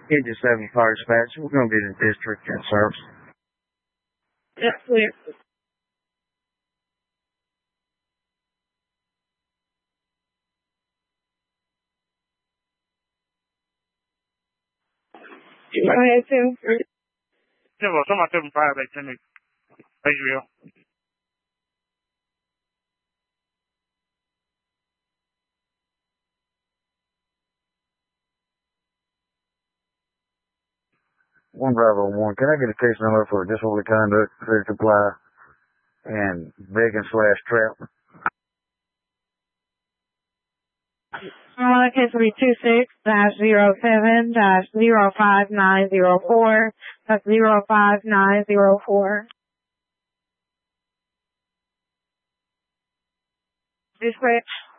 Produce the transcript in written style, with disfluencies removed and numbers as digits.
Engine 7 Fire Dispatch. We're going to be in the district in service. Yes, clear. Go ahead, Tim. Yeah, well, someone 75, they send me Israel. One Bravo 1. Can I get a case number for disorderly conduct, failure to comply, and begging/trap? Case will be 26-07-05904. That's 05904. Dispatch.